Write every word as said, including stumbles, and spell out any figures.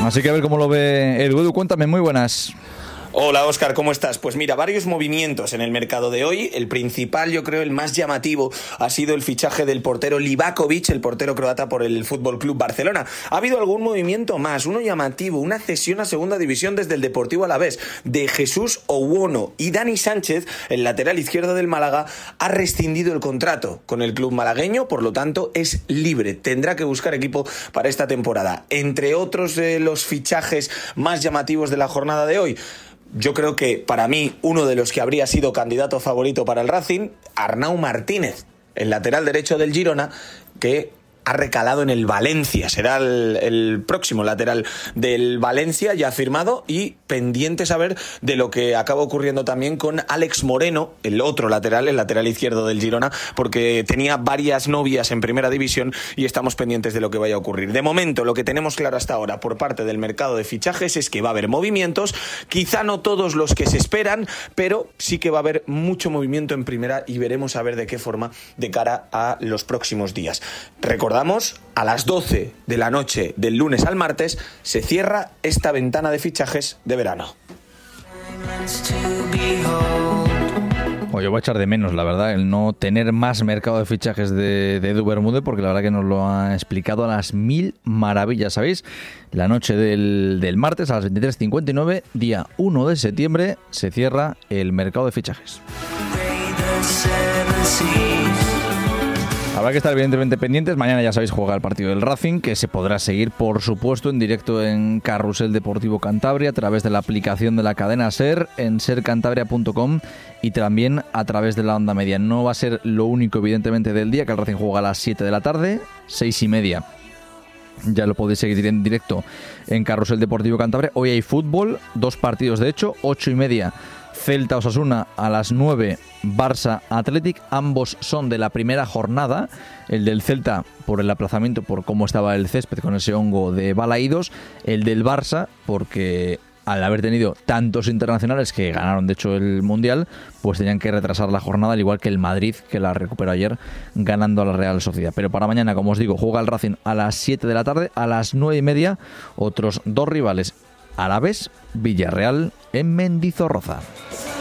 Así que a ver cómo lo ve Edu. Edu, cuéntame, muy buenas. Hola Óscar, ¿cómo estás? Pues mira, varios movimientos en el mercado de hoy. El principal, yo creo, el más llamativo, ha sido el fichaje del portero Livakovic, el portero croata por el Fútbol Club Barcelona. Ha habido algún movimiento más, uno llamativo, una cesión a segunda división desde el Deportivo Alavés de Jesús Owuono, y Dani Sánchez, el lateral izquierdo del Málaga, ha rescindido el contrato con el club malagueño, por lo tanto es libre, tendrá que buscar equipo para esta temporada. Entre otros de eh, los fichajes más llamativos de la jornada de hoy, yo creo que para mí uno de los que habría sido candidato favorito para el Racing, Arnau Martínez, el lateral derecho del Girona, que ha recalado en el Valencia. Será el, el próximo lateral del Valencia, ya firmado, y pendiente saber de lo que acaba ocurriendo también con Alex Moreno, el otro lateral, el lateral izquierdo del Girona, porque tenía varias novias en primera división y estamos pendientes de lo que vaya a ocurrir. De momento, lo que tenemos claro hasta ahora por parte del mercado de fichajes es que va a haber movimientos, quizá no todos los que se esperan, pero sí que va a haber mucho movimiento en primera y veremos a ver de qué forma de cara a los próximos días. Recordad, a las doce de la noche del lunes al martes se cierra esta ventana de fichajes de verano. Pues yo voy a echar de menos, la verdad, el no tener más mercado de fichajes de, de Edu Bermúdez, porque la verdad que nos lo ha explicado a las mil maravillas, ¿sabéis? La noche del, del martes a las veintitrés cincuenta y nueve, día uno de septiembre, se cierra el mercado de fichajes. Habrá que estar evidentemente pendientes. Mañana, ya sabéis, juega el partido del Racing, que se podrá seguir, por supuesto, en directo en Carrusel Deportivo Cantabria, a través de la aplicación de la cadena SER, en ser cantabria punto com, y también a través de la onda media. No va a ser lo único, evidentemente, del día, que el Racing juega a las siete de la tarde, seis y media. Ya lo podéis seguir en directo en Carrusel Deportivo Cantabria. Hoy hay fútbol, dos partidos de hecho, ocho y media. Celta Osasuna a las nueve, Barça Athletic, ambos son de la primera jornada. El del Celta por el aplazamiento, por cómo estaba el césped con ese hongo de Balaídos. El del Barça porque al haber tenido tantos internacionales que ganaron de hecho el Mundial, pues tenían que retrasar la jornada, al igual que el Madrid, que la recuperó ayer ganando a la Real Sociedad. Pero para mañana, como os digo, juega el Racing a las siete de la tarde, a las nueve y media otros dos rivales, Alavés, Villarreal en Mendizorroza.